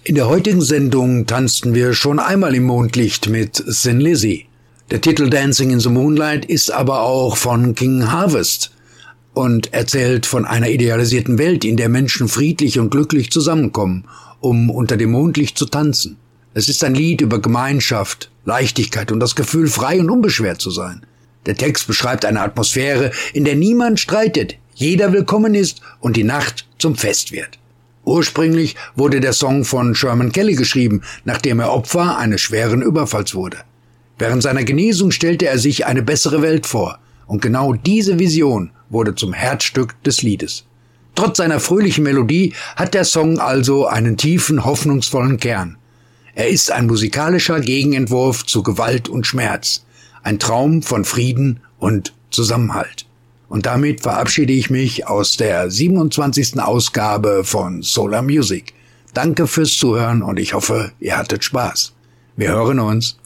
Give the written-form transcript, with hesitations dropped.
In der heutigen Sendung tanzten wir schon einmal im Mondlicht mit Thin Lizzy. Der Titel Dancing in the Moonlight ist aber auch von King Harvest und erzählt von einer idealisierten Welt, in der Menschen friedlich und glücklich zusammenkommen, um unter dem Mondlicht zu tanzen. Es ist ein Lied über Gemeinschaft, Leichtigkeit und das Gefühl, frei und unbeschwert zu sein. Der Text beschreibt eine Atmosphäre, in der niemand streitet, jeder willkommen ist und die Nacht zum Fest wird. Ursprünglich wurde der Song von Sherman Kelly geschrieben, nachdem er Opfer eines schweren Überfalls wurde. Während seiner Genesung stellte er sich eine bessere Welt vor, und genau diese Vision wurde zum Herzstück des Liedes. Trotz seiner fröhlichen Melodie hat der Song also einen tiefen, hoffnungsvollen Kern. Er ist ein musikalischer Gegenentwurf zu Gewalt und Schmerz, ein Traum von Frieden und Zusammenhalt. Und damit verabschiede ich mich aus der 27. Ausgabe von Solar Music. Danke fürs Zuhören und ich hoffe, ihr hattet Spaß. Wir hören uns.